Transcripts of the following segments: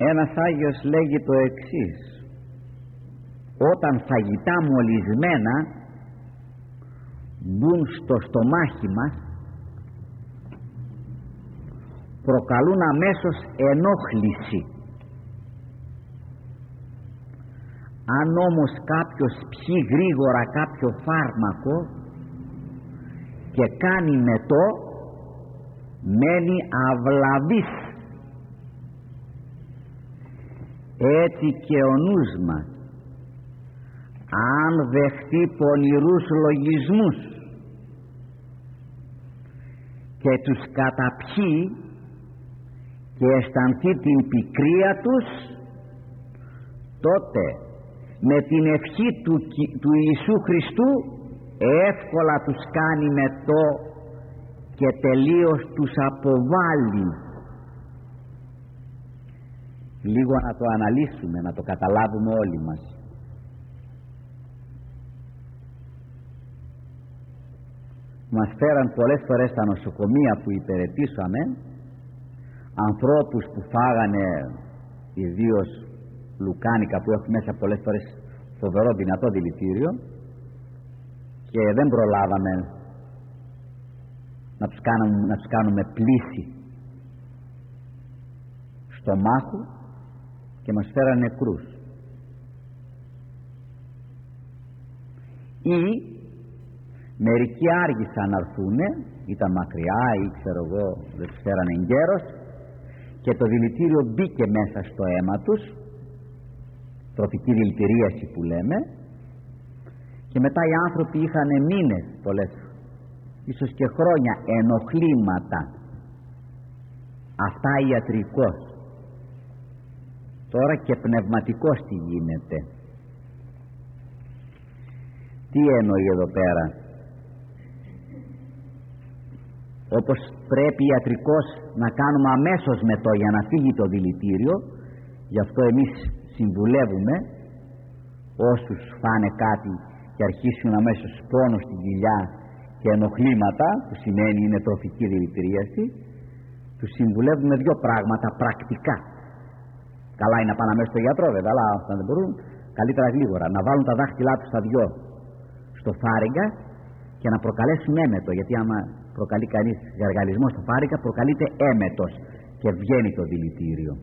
Ένας Άγιος λέγει το εξής: όταν φαγητά μολυσμένα μπουν στο στομάχι μας, προκαλούν αμέσως ενόχληση. Αν όμως κάποιος πιει γρήγορα κάποιο φάρμακο και κάνει μετό, μένει αυλαβής. Έτσι και ο νους μας, αν δεχτεί πονηρούς λογισμούς και τους καταπιεί και αισθανθεί την πικρία τους, τότε με την ευχή του Ιησού Χριστού εύκολα τους κάνει μετό και τελείως τους αποβάλλει. Λίγο να το αναλύσουμε, να το καταλάβουμε όλοι μας. Μας φέραν πολλές φορές στα νοσοκομεία που υπηρετήσαμε ανθρώπους που φάγανε, ιδίως λουκάνικα που έχουν μέσα πολλές φορές φοβερό δυνατό δηλητήριο, και δεν προλάβαμε να τους κάνουμε πλύση στομάχου και μας φέραν νεκρούς. Ή μερικοί άργησαν να έρθουνε, ήταν μακριά ή ξέρω εγώ δεν τους φέρανε εγκαίρος, και το δηλητήριο μπήκε μέσα στο αίμα τους, τροφική δηλητηρίαση που λέμε, και μετά οι άνθρωποι είχαν μήνες, πολλές ίσως και χρόνια, ενοχλήματα. Αυτά ιατρικός. Τώρα και πνευματικός τι γίνεται. Τι εννοεί εδώ πέρα? Όπως πρέπει ιατρικός να κάνουμε αμέσως μετό για να φύγει το δηλητήριο, γι' αυτό εμείς συμβουλεύουμε όσους φάνε κάτι και αρχίσουν αμέσως πόνο στην κοιλιά και ενοχλήματα, που σημαίνει είναι τροφική δηλητηρίαση, τους συμβουλεύουμε δύο πράγματα πρακτικά. Καλά είναι να πάνε αμέσως στο γιατρό βέβαια, αλλά όταν δεν μπορούν, καλύτερα γλίγορα να βάλουν τα δάχτυλά τους τα δυο στο φάριγγα και να προκαλέσουν έμετο, γιατί άμα προκαλεί κανείς γαργαλισμό στο φάριγγα προκαλείται έμετος και βγαίνει το δηλητήριο.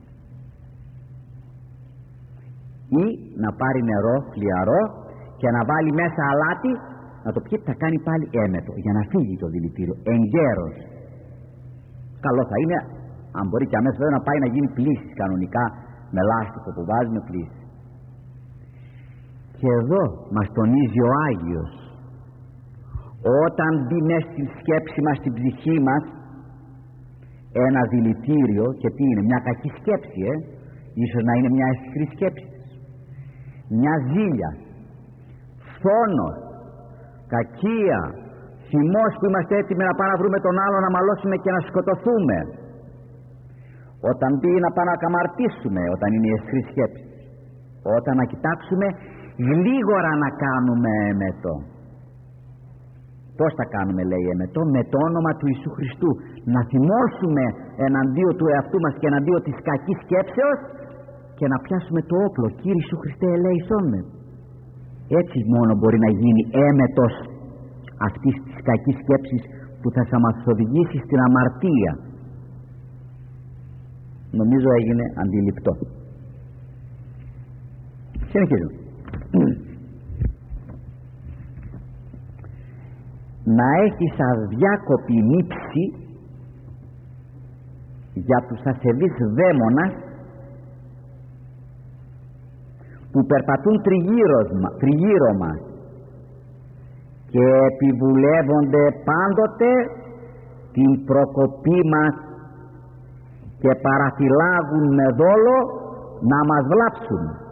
Ή να πάρει νερό χλιαρό και να βάλει μέσα αλάτι, να το πιει, θα κάνει πάλι έμετο για να φύγει το δηλητήριο εγκαίρος. Καλό θα είναι αν μπορεί και αμέσως να πάει να γίνει πλύση κανονικά με λάστιχο που βάζουμε πλύση. Και εδώ μας τονίζει ο Άγιος, όταν μπει μέσα στη σκέψη μας, στην ψυχή μας, ένα δηλητήριο, και τι είναι, μια κακή σκέψη, ίσως να είναι μια αισχρή σκέψη, μια ζήλια, φόνος, κακία, θυμός που είμαστε έτοιμοι να πάμε να βρούμε τον άλλο, να μαλώσουμε και να σκοτωθούμε, όταν μπει να πάμε να καμαρτήσουμε, όταν είναι η αισχρή σκέψη, όταν να κοιτάξουμε γλίγορα να κάνουμε εμετό. Πώς θα κάνουμε, λέει, εμετό? Με το όνομα του Ιησού Χριστού, να θυμώσουμε εναντίον του εαυτού μας και εναντίον της κακής σκέψεως και να πιάσουμε το όπλο. Κύριε Ιησού Χριστέ, ελέησόν με. Έτσι μόνο μπορεί να γίνει έμετος αυτής της κακής σκέψης που θα μας οδηγήσει στην αμαρτία. Νομίζω έγινε αντιληπτό. Συνεχίζω. Να έχεις αδιάκοπη νύψη για τους ασεβείς δαίμονας που περπατούν τριγύρω μας και επιβουλεύονται πάντοτε την προκοπή μας και παραφυλάγουν με δόλο να μας βλάψουν.